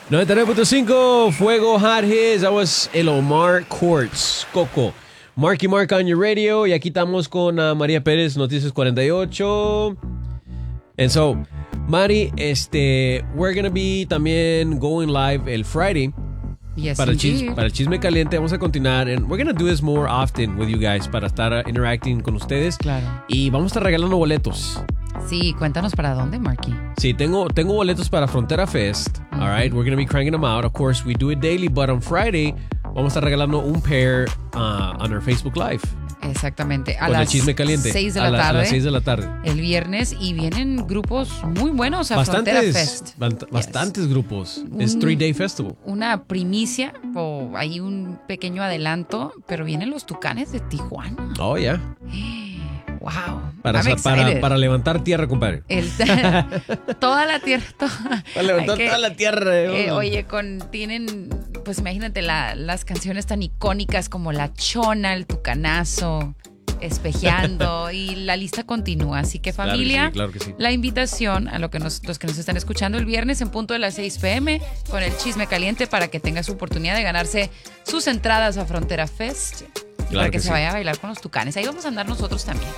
99.5 Fuego Hot Hits. That was El Omar Courts, Coco. Marky Mark on your radio. Y aquí estamos con María Pérez, Noticias 48. And so, Mari, we're gonna be también going live el Friday. Yes, para el chisme caliente. Vamos a continuar. And we're gonna do this more often with you guys para estar interacting con ustedes. Claro. Y vamos a estar regalando boletos. Sí, cuéntanos para dónde, Marky. Sí, tengo boletos para Frontera Fest. All right, we're going to be cranking them out. Of course, we do it daily, but on Friday vamos a estar regalando un pair on our Facebook Live. Exactamente. A Con el las chisme caliente. 6 de la tarde. A las 6 de la tarde. El viernes. Y vienen grupos muy buenos a Frontera Fest. Bastantes grupos. Es 3-day festival. Una primicia o hay un pequeño adelanto, pero vienen los Tucanes de Tijuana. Oh, yeah. Wow. Para levantar tierra, compadre. Toda la tierra. Para levantar toda la tierra. Oye, tienen, pues imagínate las canciones tan icónicas como La Chona, El Tucanazo, Espejeando, y la lista continúa. Así que, familia, claro que sí. La invitación a los que nos están escuchando el viernes en punto de las 6 p.m. con el chisme caliente para que tenga su oportunidad de ganarse sus entradas a Frontera Fest. Para que se vaya a bailar con los Tucanes. Ahí vamos a andar nosotros también.